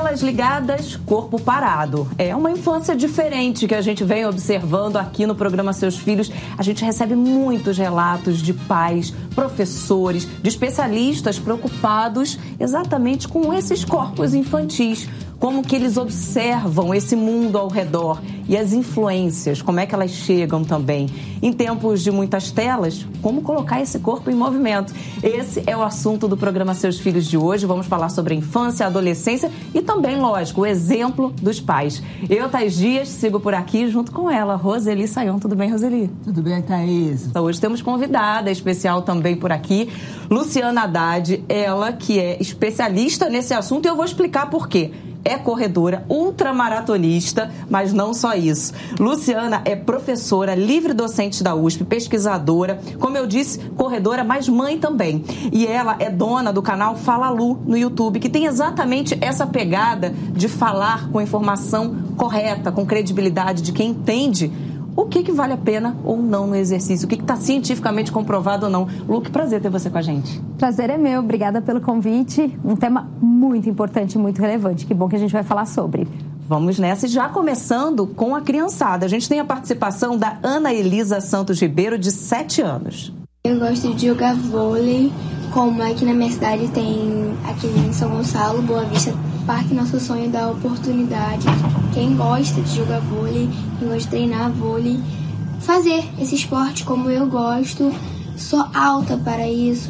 Telas ligadas, corpo parado. É uma infância diferente que a gente vem observando aqui no programa Seus Filhos. A gente recebe muitos relatos de pais, professores, de especialistas preocupados exatamente com esses corpos infantis. Como que eles observam esse mundo ao redor e as influências, como é que elas chegam também. Em tempos de muitas telas, como colocar esse corpo em movimento. Esse é o assunto do programa Seus Filhos de hoje. Vamos falar sobre a infância, a adolescência e também, lógico, o exemplo dos pais. Eu, Thaís Dias, sigo por aqui junto com ela, Roseli Sayão. Tudo bem, Roseli? Tudo bem, Thaís. Então, hoje temos convidada especial também por aqui, Luciana Haddad, ela que é especialista nesse assunto e eu vou explicar por quê. É corredora, ultramaratonista, mas não só isso. Luciana é professora, livre docente da USP, pesquisadora, como eu disse, corredora, mas mãe também. E ela é dona do canal Fala Lu no YouTube, que tem exatamente essa pegada de falar com informação correta, com credibilidade de quem entende o que vale a pena ou não no exercício, o que está cientificamente comprovado ou não. Lu, que prazer ter você com a gente. Prazer é meu, obrigada pelo convite. Um tema muito importante e muito relevante. Que bom que a gente vai falar sobre. Vamos nessa, e já começando com a criançada. A gente tem a participação da Ana Elisa Santos Ribeiro, de 7 anos. Eu gosto de jogar vôlei, como aqui na minha cidade tem aqui em São Gonçalo, Boa Vista, Parque Nosso Sonho dá oportunidade. Quem gosta de jogar vôlei, quem gosta de treinar vôlei, fazer esse esporte como eu gosto. Sou alta para isso,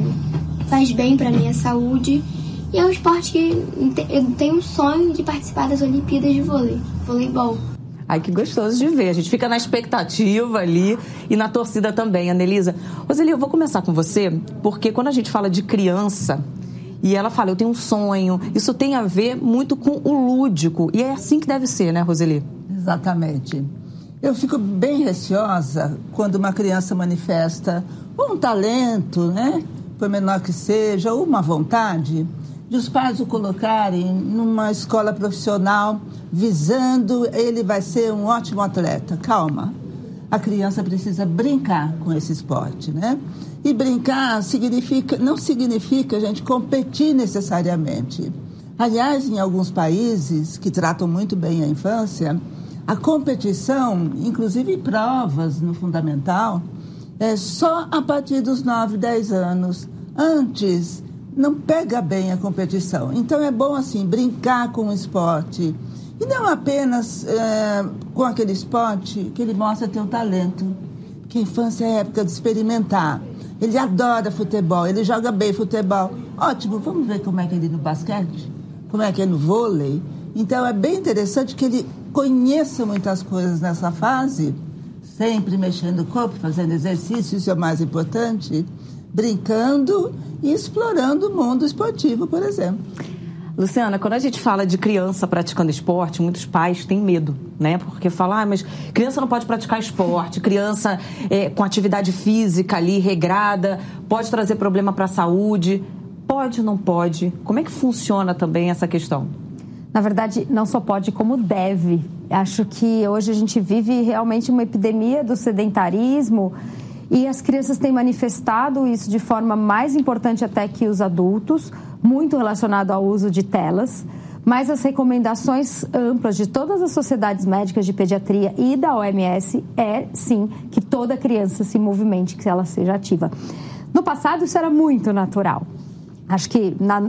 faz bem para a minha saúde. E é um esporte que eu tenho um sonho de participar das Olimpíadas de voleibol. Ai, que gostoso de ver. A gente fica na expectativa ali e na torcida também, Anelisa. Roseli, eu vou começar com você, porque quando a gente fala de criança e ela fala, eu tenho um sonho, isso tem a ver muito com o lúdico. E é assim que deve ser, né, Roseli? Exatamente. Eu fico bem receosa quando uma criança manifesta um talento, né, por menor que seja, ou uma vontade, de os pais o colocarem numa escola profissional visando ele vai ser um ótimo atleta. Calma, a criança precisa brincar com esse esporte, né? E brincar não significa a gente competir necessariamente. Aliás, em alguns países que tratam muito bem a infância, a competição, inclusive provas no fundamental, é só a partir dos 9, 10 anos. Antes, não pega bem a competição. Então, é bom, assim, brincar com o esporte. E não apenas com aquele esporte que ele mostra ter um talento. Porque a infância é a época de experimentar. Ele adora futebol, ele joga bem futebol. Ótimo, vamos ver como é que ele é no basquete, como é que é no vôlei. Então, é bem interessante que ele conheça muitas coisas nessa fase, sempre mexendo o corpo, fazendo exercício, isso é o mais importante, brincando e explorando o mundo esportivo, por exemplo. Luciana, quando a gente fala de criança praticando esporte, muitos pais têm medo, né? Porque falam, mas criança não pode praticar esporte, criança com atividade física ali, regrada, pode trazer problema para a saúde. Pode ou não pode? Como é que funciona também essa questão? Na verdade, não só pode, como deve. Acho que hoje a gente vive realmente uma epidemia do sedentarismo e as crianças têm manifestado isso de forma mais importante até que os adultos, muito relacionado ao uso de telas, mas as recomendações amplas de todas as sociedades médicas de pediatria e da OMS é, sim, que toda criança se movimente, que ela seja ativa. No passado, isso era muito natural. Acho que na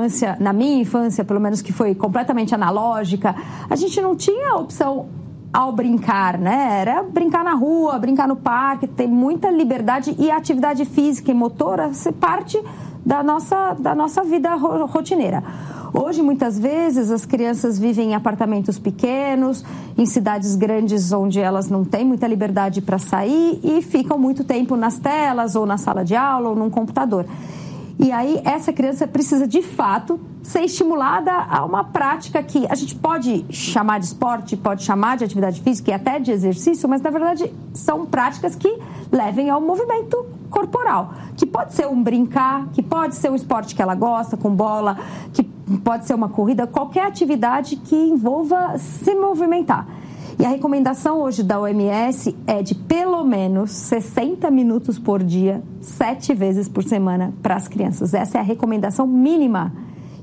minha infância, pelo menos que foi completamente analógica, a gente não tinha opção ao brincar, né? Era brincar na rua, brincar no parque, ter muita liberdade e atividade física e motora ser parte da nossa vida rotineira. Hoje, muitas vezes, as crianças vivem em apartamentos pequenos, em cidades grandes onde elas não têm muita liberdade para sair e ficam muito tempo nas telas ou na sala de aula ou num computador. E aí, essa criança precisa, de fato, ser estimulada a uma prática que a gente pode chamar de esporte, pode chamar de atividade física e até de exercício, mas, na verdade, são práticas que levem ao movimento corporal, que pode ser um brincar, que pode ser um esporte que ela gosta, com bola, que pode ser uma corrida, qualquer atividade que envolva se movimentar. E a recomendação hoje da OMS é de pelo menos 60 minutos por dia, 7 vezes por semana para as crianças. Essa é a recomendação mínima.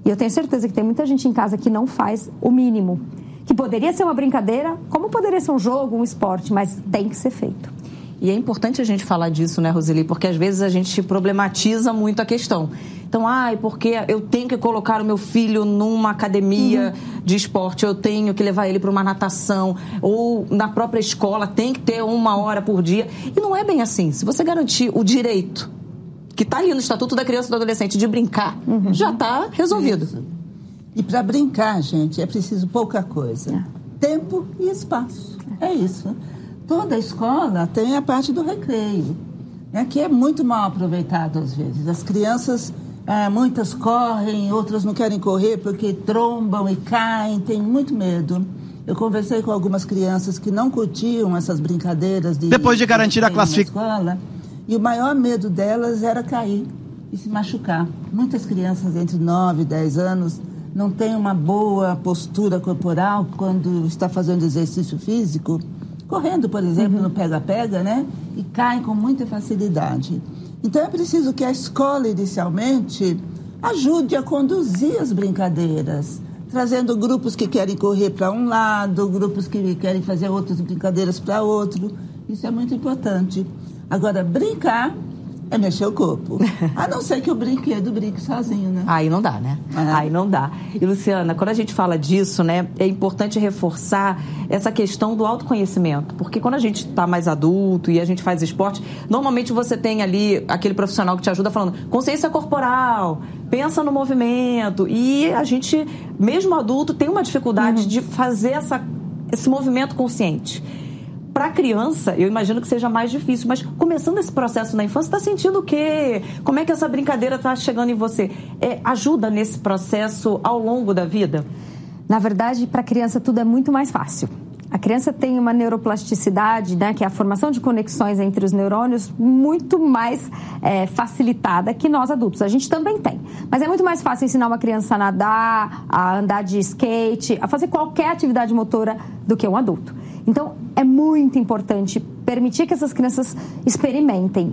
E eu tenho certeza que tem muita gente em casa que não faz o mínimo. Que poderia ser uma brincadeira, como poderia ser um jogo, um esporte, mas tem que ser feito. E é importante a gente falar disso, né, Roseli? Porque às vezes a gente problematiza muito a questão. Então, porque eu tenho que colocar o meu filho numa academia de esporte, eu tenho que levar ele para uma natação, ou na própria escola tem que ter 1 hora por dia. E não é bem assim. Se você garantir o direito, que está ali no Estatuto da Criança e do Adolescente, de brincar, já está resolvido. Isso. E para brincar, gente, é preciso pouca coisa. Tempo e espaço. É isso. Toda escola tem a parte do recreio, né, que é muito mal aproveitado às vezes. As crianças, muitas correm, outras não querem correr porque trombam e caem, têm muito medo. Eu conversei com algumas crianças que não curtiam essas brincadeiras depois de garantir a classificação na escola, e o maior medo delas era cair e se machucar. Muitas crianças entre 9 e 10 anos não têm uma boa postura corporal quando está fazendo exercício físico, correndo, por exemplo, no pega-pega, né? E caem com muita facilidade. Então, é preciso que a escola, inicialmente, ajude a conduzir as brincadeiras, trazendo grupos que querem correr para um lado, grupos que querem fazer outras brincadeiras para outro. Isso é muito importante. Agora, brincar é mexer o corpo. A não ser que o brinquedo brinque sozinho, né? Aí não dá, né? Aí não dá. E, Luciana, quando a gente fala disso, né, é importante reforçar essa questão do autoconhecimento. Porque quando a gente está mais adulto e a gente faz esporte, normalmente você tem ali aquele profissional que te ajuda falando consciência corporal, pensa no movimento. E a gente, mesmo adulto, tem uma dificuldade de fazer esse movimento consciente. Para a criança, eu imagino que seja mais difícil, mas começando esse processo na infância, está sentindo o quê? Como é que essa brincadeira está chegando em você? Ajuda nesse processo ao longo da vida? Na verdade, para a criança tudo é muito mais fácil. A criança tem uma neuroplasticidade, né, que é a formação de conexões entre os neurônios, muito mais facilitada que nós adultos. A gente também tem. Mas é muito mais fácil ensinar uma criança a nadar, a andar de skate, a fazer qualquer atividade motora do que um adulto. Então, é muito importante permitir que essas crianças experimentem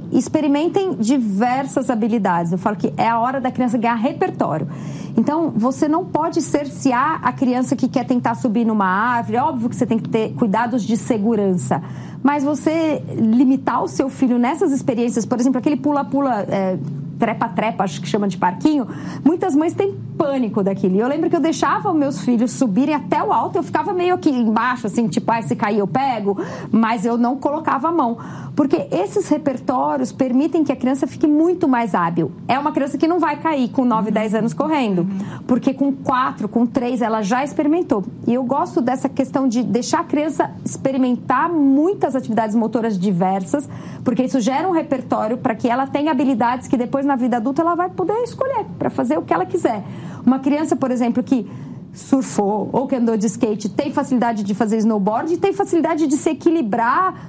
diversas habilidades. Eu falo que é a hora da criança ganhar repertório. Então, você não pode cercear a criança que quer tentar subir numa árvore. É óbvio que você tem que ter cuidados de segurança. Mas você limitar o seu filho nessas experiências, por exemplo, aquele pula-pula, trepa-trepa, acho que chama de parquinho, muitas mães têm pânico daquilo. E eu lembro que eu deixava os meus filhos subirem até o alto, eu ficava meio aqui embaixo, assim, tipo, se cair eu pego, mas eu não colocava a mão. Porque esses repertórios permitem que a criança fique muito mais hábil. É uma criança que não vai cair com 9, 10 anos correndo, porque com 4, com 3, ela já experimentou. E eu gosto dessa questão de deixar a criança experimentar muitas atividades motoras diversas, porque isso gera um repertório para que ela tenha habilidades que depois na vida adulta ela vai poder escolher para fazer o que ela quiser. Uma criança, por exemplo, que surfou ou que andou de skate tem facilidade de fazer snowboard e tem facilidade de se equilibrar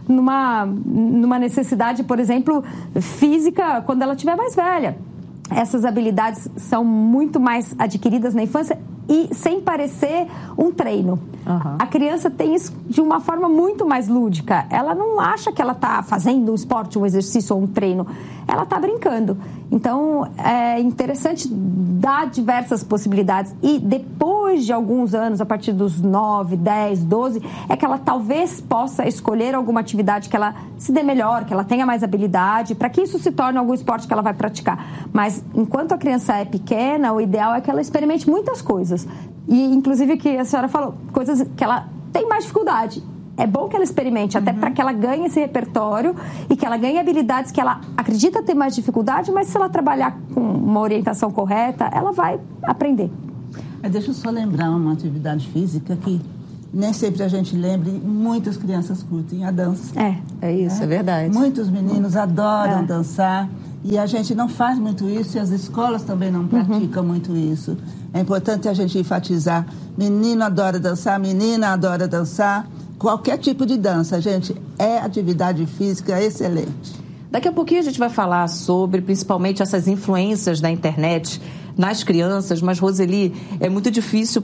numa necessidade, por exemplo, física quando ela estiver mais velha. Essas habilidades são muito mais adquiridas na infância e sem parecer um treino. A criança tem isso de uma forma muito mais lúdica. Ela não acha que ela está fazendo um esporte, um exercício ou um treino. Ela está brincando. Então, é interessante dar diversas possibilidades. E depois de alguns anos, a partir dos 9, 10, 12, é que ela talvez possa escolher alguma atividade que ela se dê melhor, que ela tenha mais habilidade, para que isso se torne algum esporte que ela vai praticar. Mas, enquanto a criança é pequena, o ideal é que ela experimente muitas coisas. E, inclusive, que a senhora falou, coisas que ela tem mais dificuldade. É bom que ela experimente, até para que ela ganhe esse repertório e que ela ganhe habilidades que ela acredita ter mais dificuldade, mas se ela trabalhar com uma orientação correta, ela vai aprender. Deixa eu só lembrar uma atividade física que nem sempre a gente lembra e muitas crianças curtem, a dança. É isso, é verdade. Muitos meninos adoram dançar e a gente não faz muito isso e as escolas também não praticam muito isso. É importante a gente enfatizar, menino adora dançar, menina adora dançar, qualquer tipo de dança, gente, é atividade física excelente. Daqui a pouquinho a gente vai falar sobre, principalmente, essas influências da internet nas crianças, mas, Roseli, é muito difícil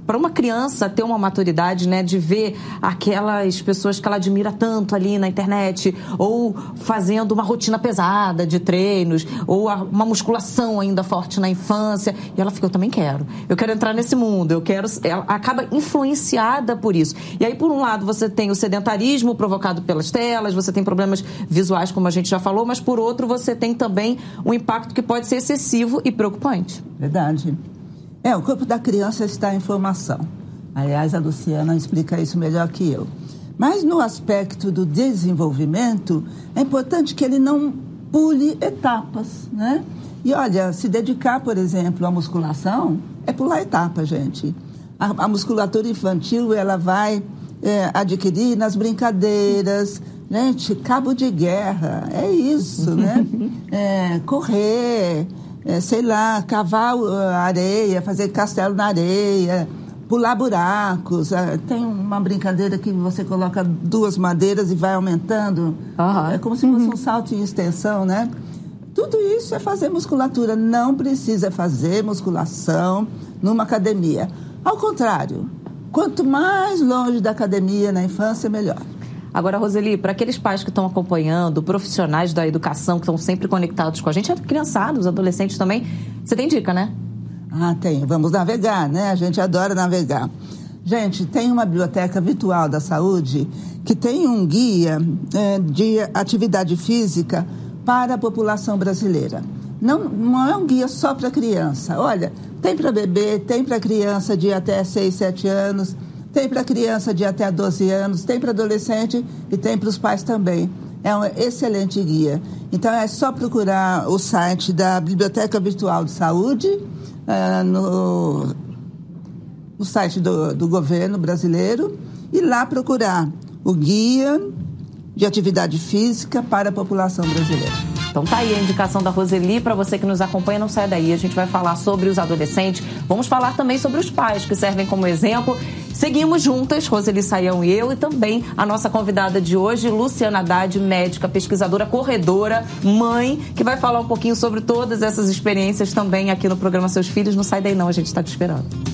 para uma criança ter uma maturidade, né, de ver aquelas pessoas que ela admira tanto ali na internet, ou fazendo uma rotina pesada de treinos, ou uma musculação ainda forte na infância, e ela fica, eu também quero. Eu quero entrar nesse mundo, ela acaba influenciada por isso. E aí, por um lado, você tem o sedentarismo provocado pelas telas, você tem problemas visuais, como a gente já falou, mas por outro, você tem também um impacto que pode ser excessivo e preocupante. Verdade. O corpo da criança está em formação. Aliás, a Luciana explica isso melhor que eu. Mas no aspecto do desenvolvimento, é importante que ele não pule etapas, né? E olha, se dedicar, por exemplo, à musculação, é pular etapa, gente. A musculatura infantil, ela vai adquirir nas brincadeiras. Gente, cabo de guerra, é isso, né? Correr, sei lá, cavar areia, fazer castelo na areia, pular buracos. Tem uma brincadeira que você coloca 2 madeiras e vai aumentando. É como se fosse um salto em extensão, né? Tudo isso é fazer musculatura. Não precisa fazer musculação numa academia. Ao contrário, quanto mais longe da academia na infância, melhor. Agora, Roseli, para aqueles pais que estão acompanhando, profissionais da educação que estão sempre conectados com a gente, criançados, adolescentes também, você tem dica, né? Tenho. Vamos navegar, né? A gente adora navegar. Gente, tem uma biblioteca virtual da saúde que tem um guia de atividade física para a população brasileira. Não é um guia só para criança. Olha, tem para bebê, tem para criança de até 6, 7 anos... Tem para criança de até 12 anos, tem para adolescente e tem para os pais também. É um excelente guia. Então, é só procurar o site da Biblioteca Virtual de Saúde, no site do governo brasileiro, e lá procurar o guia de atividade física para a população brasileira. Então tá aí a indicação da Roseli, para você que nos acompanha, não sai daí. A gente vai falar sobre os adolescentes, vamos falar também sobre os pais que servem como exemplo. Seguimos juntas, Roseli Saião e eu, e também a nossa convidada de hoje, Luciana Haddad, médica, pesquisadora, corredora, mãe, que vai falar um pouquinho sobre todas essas experiências também aqui no programa Seus Filhos. Não sai daí não, a gente está te esperando.